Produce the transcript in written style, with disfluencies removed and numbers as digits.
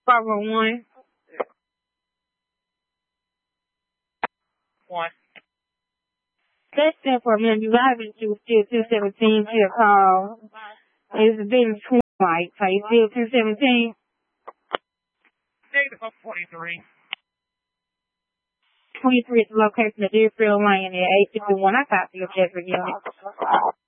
501. One. That's it for a minute. You got to still 217 to your call. It's been 20 lights. Are you still 217? Negative 23. 23 is the location of Deerfield Lane at 851. I got your Jeffrey unit.